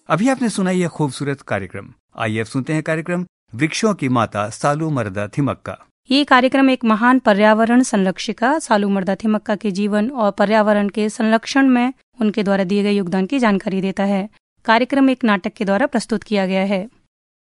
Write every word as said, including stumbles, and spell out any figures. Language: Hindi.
अभी आपने सुना यह खूबसूरत कार्यक्रम। आइए अब सुनते हैं कार्यक्रम वृक्षों की माता सालूमरदा थिमक्का। ये कार्यक्रम एक महान पर्यावरण संरक्षिका सालूमरदा थिमक्का के जीवन और पर्यावरण के संरक्षण में उनके द्वारा दिए गए योगदान की जानकारी देता है। कार्यक्रम एक नाटक के द्वारा प्रस्तुत किया गया है।